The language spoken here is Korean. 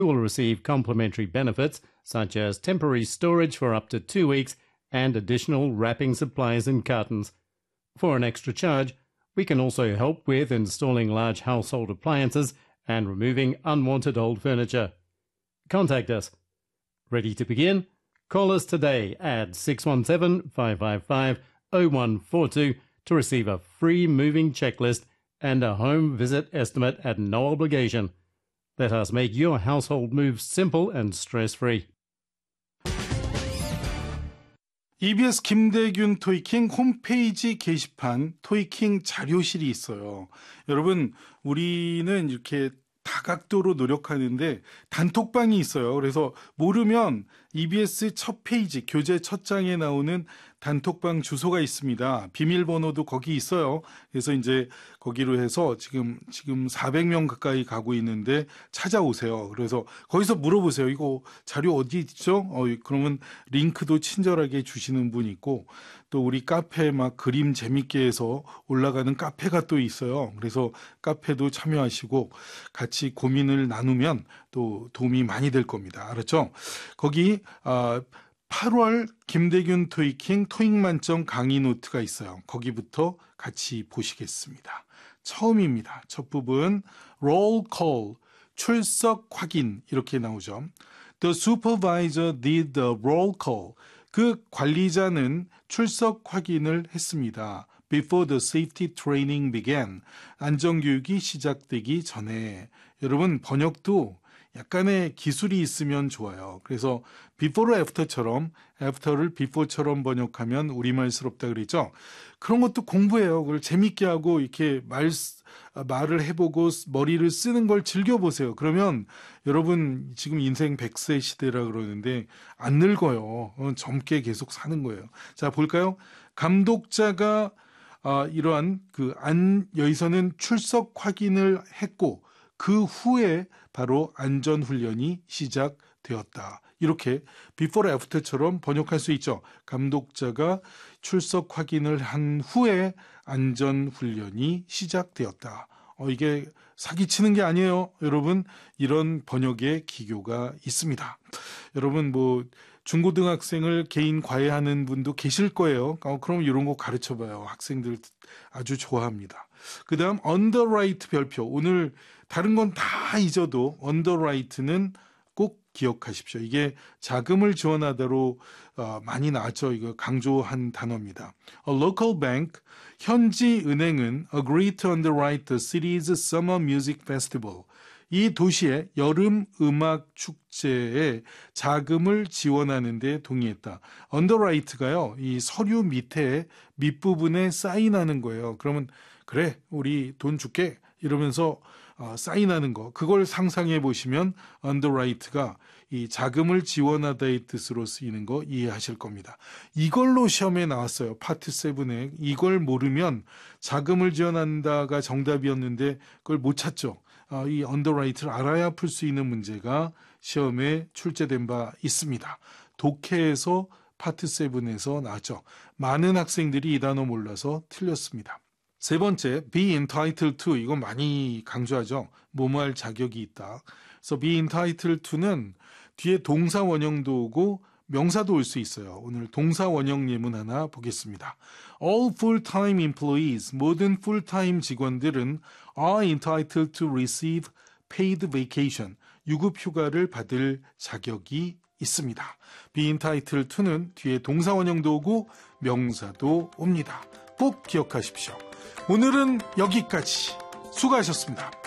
will receive complimentary benefits such as temporary storage for up to 2 weeks and additional wrapping supplies and cartons. For an extra charge, we can also help with installing large household appliances and removing unwanted old furniture. Contact us. Ready to begin? Call us today at 617-555-0142 to receive a free moving checklist and a home visit estimate at no obligation. Let us make your household move simple and stress-free. EBS 김대균 토익킹 홈페이지 게시판 토익킹 자료실이 있어요. 여러분, 우리는 이렇게 다각도로 노력하는데 단톡방이 있어요. 그래서 모르면 EBS 첫 페이지, 교재 첫 장에 나오는 단톡방 주소가 있습니다. 비밀번호도 거기 있어요. 그래서 이제 거기로 해서 지금 400명 가까이 가고 있는데 찾아오세요. 그래서 거기서 물어보세요. 이거 자료 어디 있죠? 그러면 링크도 친절하게 주시는 분 있고, 또 우리 카페 막 그림 재밌게 해서 올라가는 카페가 또 있어요. 그래서 카페도 참여하시고 같이 고민을 나누면 또 도움이 많이 될 겁니다. 알았죠? 거기 8월 김대균 토익킹 토익 만점 강의 노트가 있어요. 거기부터 같이 보시겠습니다. 처음입니다. 첫 부분 roll call, 출석 확인 이렇게 나오죠. The supervisor did the roll call. 그 관리자는 출석 확인을 했습니다. Before the safety training began. 안전교육이 시작되기 전에. 여러분, 번역도 약간의 기술이 있으면 좋아요. 그래서 before를 after처럼, after를 before처럼 번역하면 우리말스럽다 그러죠. 그런 것도 공부해요. 그걸 재밌게 하고 이렇게 말을 해보고 머리를 쓰는 걸 즐겨보세요. 그러면 여러분 지금 인생 100세 시대라 그러는데 안 늙어요. 젊게 계속 사는 거예요. 자, 볼까요? 감독자가 이러한 여기서는 출석 확인을 했고 그 후에 바로 안전훈련이 시작되었다. 이렇게 before after처럼 번역할 수 있죠. 감독자가 출석 확인을 한 후에 안전훈련이 시작되었다. 이게 사기치는 게 아니에요. 여러분, 이런 번역의 기교가 있습니다. 여러분, 중고등학생을 개인 과외하는 분도 계실 거예요. 그럼 이런 거 가르쳐봐요. 학생들 아주 좋아합니다. 그 다음 underwrite 별표. 오늘 다른 건 다 잊어도 underwrite는 꼭 기억하십시오. 이게 자금을 지원하다로 많이 나왔죠. 이거 강조한 단어입니다. A local bank, 현지 은행은 agreed to underwrite the city's summer music festival. 이 도시의 여름 음악 축제에 자금을 지원하는 데 동의했다. underwrite가요, 이 서류 밑부분에 사인하는 거예요. 그러면 그래, 우리 돈 줄게 이러면서 사인하는 거, 그걸 상상해 보시면 underwrite가 이 자금을 지원하다의 뜻으로 쓰이는 거 이해하실 겁니다. 이걸로 시험에 나왔어요. 파트 7에. 이걸 모르면 자금을 지원한다가 정답이었는데 그걸 못 찾죠. 이 underwrite를 알아야 풀 수 있는 문제가 시험에 출제된 바 있습니다. 독해에서 파트 7에서 나왔죠. 많은 학생들이 이 단어 몰라서 틀렸습니다. 세 번째, be entitled to. 이건 많이 강조하죠. 뭐뭐할 자격이 있다. 그래서 be entitled to는 뒤에 동사 원형도 오고 명사도 올 수 있어요. 오늘 동사 원형 예문 하나 보겠습니다. All full-time employees, 모든 full-time 직원들은 are entitled to receive paid vacation. 유급 휴가를 받을 자격이 있습니다. be entitled to는 뒤에 동사 원형도 오고 명사도 옵니다. 꼭 기억하십시오. 오늘은 여기까지. 수고하셨습니다.